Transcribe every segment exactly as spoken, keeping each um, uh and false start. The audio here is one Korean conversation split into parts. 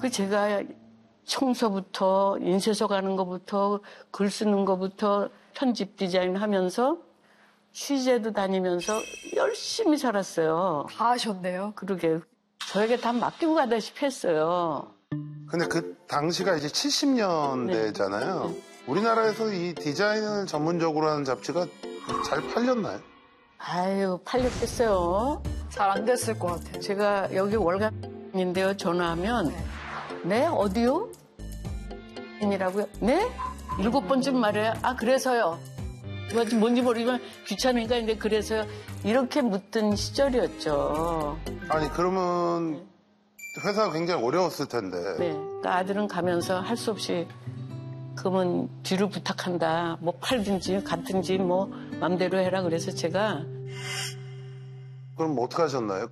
그 제가 청소부터 인쇄소 가는 것부터 글 쓰는 것부터 편집 디자인 하면서 취재도 다니면서 열심히 살았어요. 다 하셨네요. 그러게 저에게 다 맡기고 가다시피 했어요. 근데 그 당시가 이제 칠십 년대잖아요. 네. 우리나라에서 이 디자인을 전문적으로 하는 잡지가 잘 팔렸나요? 아유, 팔렸겠어요. 잘 안 됐을 것 같아요. 제가 여기 월간인데요. 전화하면 네, 네? 어디요? 이라고요? 네? 일곱 번쯤 말해요. 아, 그래서요. 뭔지 모르지만 귀찮으니까 이제 그래서요. 이렇게 묻던 시절이었죠. 아니, 그러면 회사가 굉장히 어려웠을 텐데. 네. 그러니까 아들은 가면서 할 수 없이 그러면 뒤로 부탁한다. 뭐 팔든지 갔든지 뭐 맘대로 해라. 그래서 제가 그럼 뭐 어떻게 하셨나요?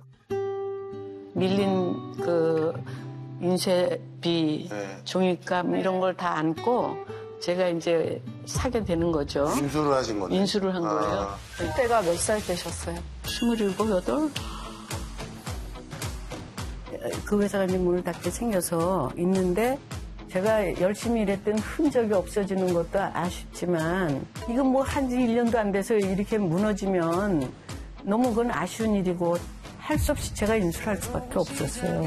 밀린 그 인쇄비, 네. 종이값 이런 걸 다 안고 제가 이제 사게 되는 거죠. 인수를 하신 거네요? 인수를 한 아. 거예요. 그때가 몇 살 되셨어요? 스물일곱, 여덟. 그 회사가 이제 문을 닫게 생겨서 있는데 제가 열심히 일했던 흔적이 없어지는 것도 아쉽지만 이건 뭐 한지 일 년도 안 돼서 이렇게 무너지면 너무 그건 아쉬운 일이고 할 수 없이 제가 인수를 할 수밖에 없었어요.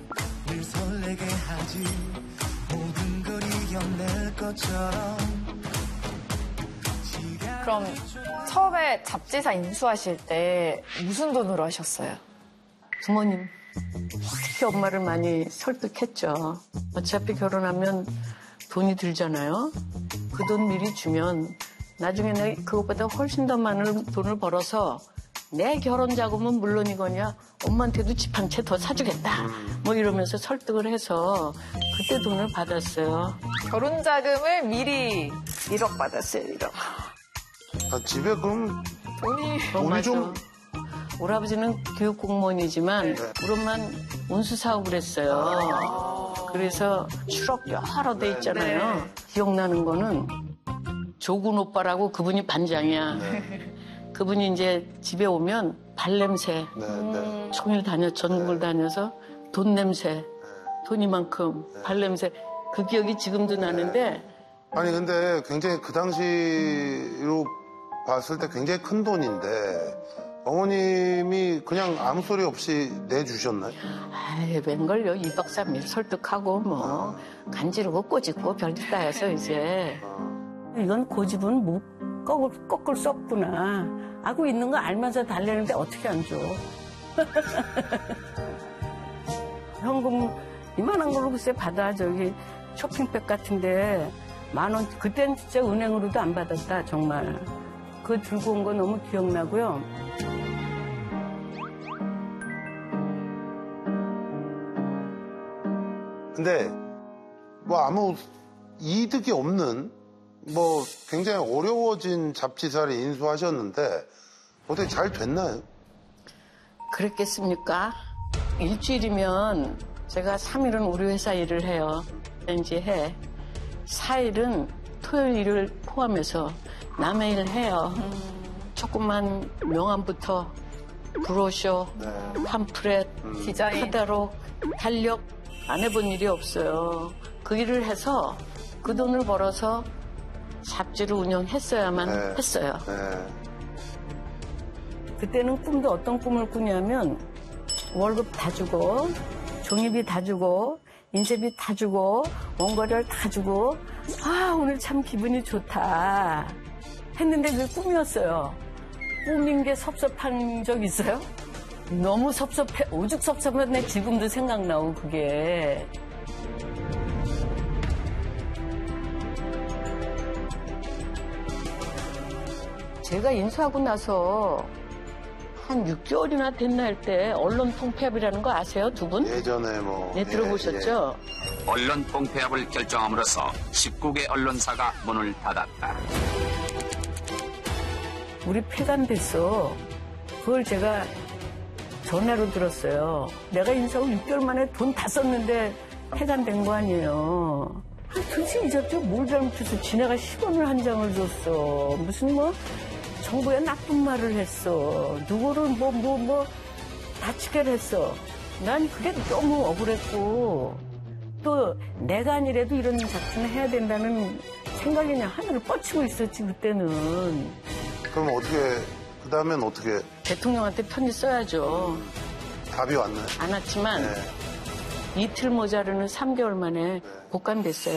그럼 처음에 잡지사 인수하실 때 무슨 돈으로 하셨어요? 부모님, 특히 엄마를 많이 설득했죠. 어차피 결혼하면 돈이 들잖아요. 그 돈 미리 주면 나중에 내가 그것보다 훨씬 더 많은 돈을 벌어서 내 결혼 자금은 물론이거냐 엄마한테도 집 한 채 더 사주겠다. 뭐 이러면서 설득을 해서 그때 돈을 받았어요. 결혼 자금을 미리 일억 받았어요, 일억. 아, 집에 그럼 돈이 돈이 좀 우리 아버지는 교육 공무원이지만 네. 우리 엄마는 운수 사업을 했어요. 그래서 추록 여러 대 있잖아요. 네. 기억나는 거는 조군 오빠라고 그분이 반장이야. 네. 그분이 이제 집에 오면 발냄새, 네, 네. 종일 다녀, 전국을 네. 다녀서 돈 냄새, 돈 이만큼, 네. 발냄새. 그 기억이 지금도 나는데. 아니, 근데 굉장히 그 당시로 봤을 때 굉장히 큰 돈인데 어머님이 그냥 아무 소리 없이 내주셨나요? 아이, 웬걸요. 이 박 삼 일 설득하고 뭐 아. 간지르고 꼬집고 별짓 다 해서 이제. 이건 고집은 못 꺾을, 꺾을 수 없구나. 알고 있는 거 알면서 달래는데 어떻게 안 줘. 현금 이만한 걸로 글쎄 받아. 저기 쇼핑백 같은데 만 원. 그땐 진짜 은행으로도 안 받았다. 정말. 그거 들고 온 거 너무 기억나고요. 근데 뭐 아무 이득이 없는 뭐 굉장히 어려워진 잡지사를 인수하셨는데 어떻게 잘 됐나요? 그랬겠습니까? 일주일이면 제가 삼 일은 우리 회사 일을 해요. 이제 해. 사 일은 토요일, 일을 포함해서 남의 일 해요. 음. 조그만 명함부터 브로셔, 네. 팜프렛, 음. 디자인, 카다록, 달력 안 해본 일이 없어요. 그 일을 해서 그 돈을 벌어서 잡지를 운영했어야만 네. 했어요. 네. 그때는 꿈도 어떤 꿈을 꾸냐면 월급 다 주고 종이비 다 주고 인쇄비 다 주고 원고료를 다 주고 아 오늘 참 기분이 좋다 했는데 그게 꿈이었어요. 꿈인 게 섭섭한 적 있어요? 너무 섭섭해 오죽 섭섭한데 지금도 생각나고 그게. 제가 인수하고 나서 한 육 개월이나 됐나 할 때 언론 통폐합이라는 거 아세요, 두 분? 예전에 뭐. 네, 들어보셨죠? 예, 예. 언론 통폐합을 결정함으로써 십구 개 언론사가 문을 닫았다. 우리 폐간됐어. 그걸 제가 전화로 들었어요. 내가 인수하고 육 개월 만에 돈 다 썼는데 폐간된 거 아니에요. 아, 도대체 이 잡지가 뭘 잘못해서 지네가 십 원을 한 장을 줬어. 무슨 뭐 정부에 나쁜 말을 했어. 누구를 뭐, 뭐, 뭐, 다치게 했어. 난 그게 너무 억울했고, 또 내가 아니라도 이런 작품을 해야 된다는 생각이 그냥 하늘을 뻗치고 있었지 그때는. 그럼 어떻게 그 다음엔 어떻게 대통령한테 편지 써야죠. 답이 왔나요? 안 왔지만 네. 이틀 모자르는 삼 개월 만에 복간됐어요.